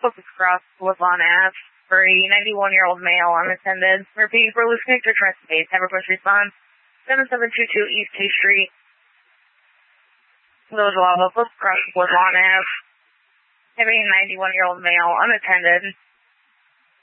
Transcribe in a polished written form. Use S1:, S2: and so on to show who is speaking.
S1: Focus Cross, Woodlawn Ave, for a 91-year-old male unattended. Repeat, for loose connect or trust base. Have a first response. 7722 East K Street. Village Lava, Focus Cross, Woodlawn Ave. Have a 91-year-old male unattended.